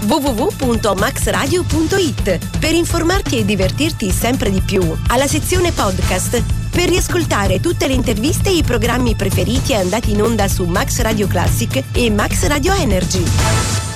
www.maxradio.it per informarti e divertirti sempre di più. Alla sezione podcast per riascoltare tutte le interviste e i programmi preferiti andati in onda su Max Radio Classic e Max Radio Energy.